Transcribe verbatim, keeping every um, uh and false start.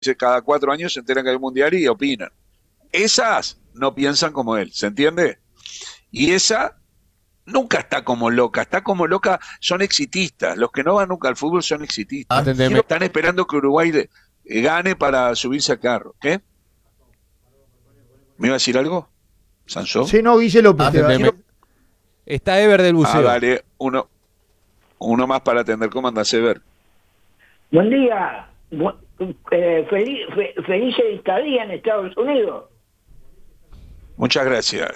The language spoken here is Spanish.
cada cuatro años se enteran que hay un mundial y opinan. Esas no piensan como él, ¿se entiende? Y esa nunca está como loca, está como loca, son exitistas. Los que no van nunca al fútbol son exitistas. Atendeme. Están esperando que Uruguay de, eh, gane para subirse al carro. ¿Qué? ¿Me iba a decir algo? ¿Sansó? Sí, no, Guille López. te va- Atendeme. Está Ever del Ah, buceo. dale, uno, uno más para atender. ¿Cómo andás, Ever? Buen día. Bu- eh, feliz, fe- feliz estadía en Estados Unidos. Muchas gracias.